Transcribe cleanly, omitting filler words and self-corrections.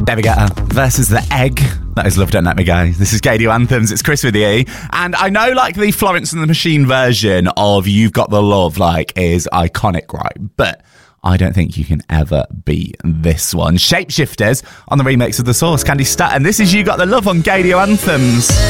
David Guetta versus The Egg. That is Love Don't Let Me Go. This is Gadio Anthems. It's Chris with the E. And I know, like, the Florence and the Machine version of You've Got the Love, like, is iconic, right? But I don't think you can ever beat this one. Shapeshifters on the remix of The Source, Candy Statt. And this is You Got the Love on Gadio Anthems.